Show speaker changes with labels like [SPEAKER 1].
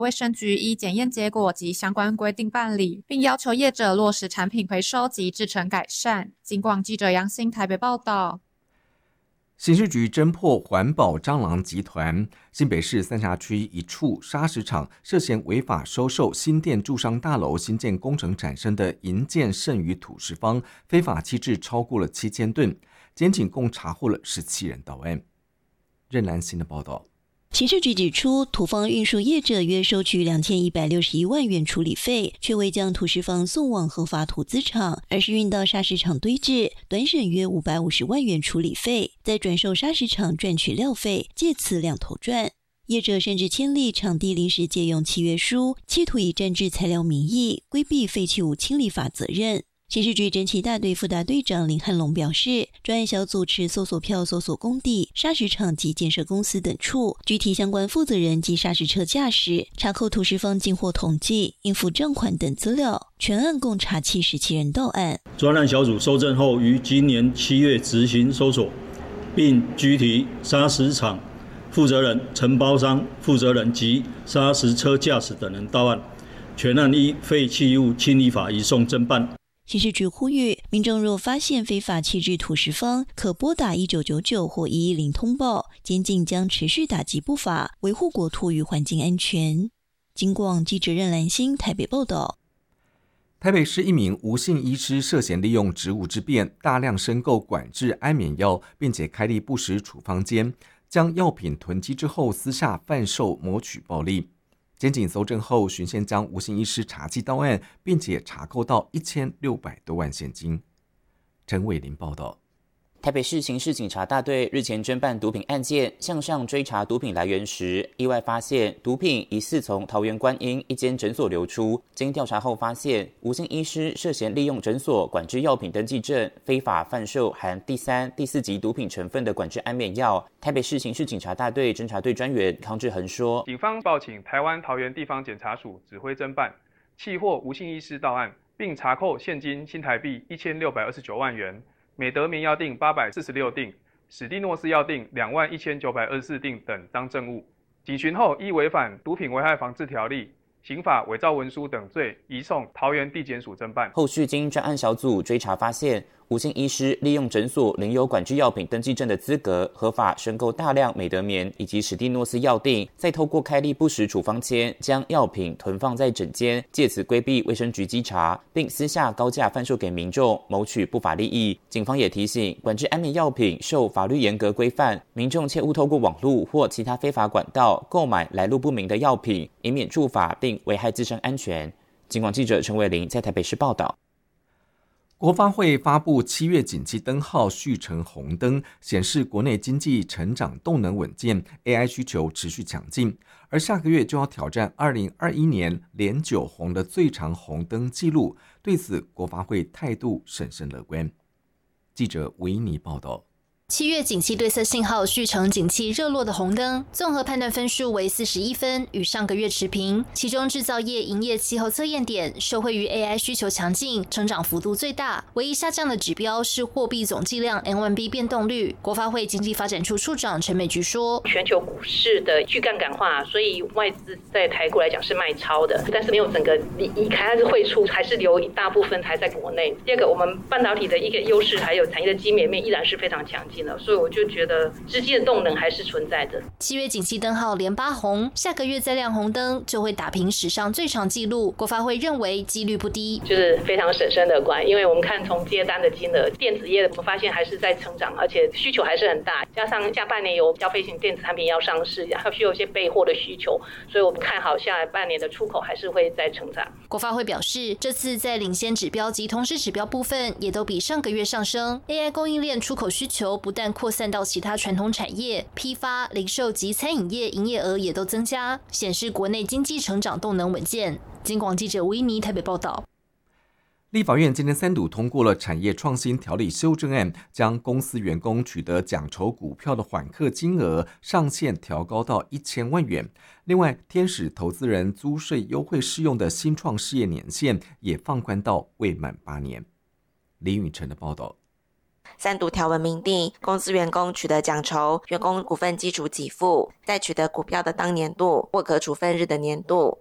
[SPEAKER 1] 卫生局依检验结果及相关规定办理，并要求业者落实产品回收及制程改善。警广记者杨欣台北报道。
[SPEAKER 2] 刑事局侦破环保蟑螂集团，新北市三峡区一处砂石场涉嫌违法收受新店住商大楼新建工程产生的营建剩余土石方，非法弃置超过了7000吨，检警共查获了17人到案。任兰新的报道。
[SPEAKER 3] 刑事局指出，土方运输业者约收取2161万元处理费，却未将土石方送往合法土资厂，而是运到砂石场堆置，短省约550万元处理费，再转售砂石场赚取料费，借此两头赚。业者甚至签立场地临时借用契约书，企图以占制材料名义规避废弃物清理法责任。刑事局侦缉大队副大队长林汉龙表示，专案小组持搜索票搜索工地、砂石场及建设公司等处，具体相关负责人及砂石车驾驶，查扣土石方进货统计、应付账款等资料。全案共查77人到案。
[SPEAKER 4] 专案小组搜证后，于今年7月执行搜索，并拘提砂石场负责人、承包商负责人及砂石车驾驶等人到案。全案依废弃物清理法移送侦办。
[SPEAKER 3] 刑事局呼吁民众若发现非法弃置土石方，可拨打1999或110通报，检警将持续打击不法，维护国土与环境安全。警广记者任兰心台北报道。
[SPEAKER 2] 台北市一名吴姓医师涉嫌利用职务之便，大量申购管制安眠药，并且开立不实处方间，将药品囤积之后私下贩售，谋取暴利。检警搜证后，循线将吴姓医师查缉到案，并且查扣到1600多万现金。陈伟林报道。
[SPEAKER 5] 台北市刑事警察大队日前侦办毒品案件，向上追查毒品来源时，意外发现毒品疑似从桃园观音一间诊所流出。经调查后发现，吴姓医师涉嫌利用诊所管制药品登记证，非法贩售含第3、第4级毒品成分的管制安眠药。台北市刑事警察大队侦查队专员康志恒说，
[SPEAKER 6] 警方报请台湾桃园地方检察署指挥侦办，契获吴姓医师到案，并查扣现金新台币1629万元。美德棉药锭846锭，史蒂诺斯药锭21924锭等当证物。警询后，依违反毒品危害防治条例、刑法伪造文书等罪，移送桃园地检署侦办。
[SPEAKER 5] 后续经专案小组追查发现，吴姓医师利用诊所领有管制药品登记证的资格，合法申购大量美德棉以及史蒂诺斯药锭，再透过开立不实处方签，将药品囤放在诊间，借此规避卫生局稽查，并私下高价贩售给民众，谋取不法利益。警方也提醒，管制安眠药品受法律严格规范，民众切勿透过网络或其他非法管道购买来路不明的药品，以免触法并危害自身安全。警广记者陈伟玲在台北市报道。
[SPEAKER 2] 国发会发布7月景气灯号续成红灯，显示国内经济成长动能稳健， AI 需求持续强劲，而下个月就要挑战2021年连9红的最长红灯纪录，对此国发会态度审慎乐观。记者维尼报道。
[SPEAKER 7] 7月景气对策信号续成景气热络的红灯，综合判断分数为41分，与上个月持平。其中制造业营业气候测验点受惠于 AI 需求强劲，成长幅度最大。唯一下降的指标是货币总计量 M1B 变动率。国发会经济发展处处长陈美菊说，
[SPEAKER 8] 全球股市的去杠杆化，所以外资在台股来讲是卖超的，但是没有整个移开，它是汇出，还是留一大部分还在国内。第二个，我们半导体的一个优势，还有产业的基本面依然是非常强劲。所以我就觉得资金的动能还是存在的。
[SPEAKER 7] 7月景气灯号连8红，下个月再亮红灯就会打平史上最长纪录。国发会认为几率不低，
[SPEAKER 8] 就是非常审慎乐观，因为我们看从接单的金额，电子业我们发现还是在成长，而且需求还是很大，加上下半年有消费型电子产品要上市，还需要一些备货的需求，所以我们看好下半年的出口还是会再成长。
[SPEAKER 7] 国发会表示，这次在领先指标及同时指标部分也都比上个月上升。AI 供应链出口需求不但扩散到其他传统产业，批发、零售及餐饮业营业额也都增加，显示国内经济成长动能稳健。警广记者维尼台北报道。
[SPEAKER 2] 立法院今天3读通过了产业创新条例修正案，将公司员工取得奖酬股票的缓课金额上限调高到1000万元。另外，天使投资人租税优惠适用的新创事业年限也放宽到未满8年。林允成的报道。
[SPEAKER 9] 3读条文明定，公司员工取得奖酬、员工股份基础给付，在取得股票的当年度或可处分日的年度，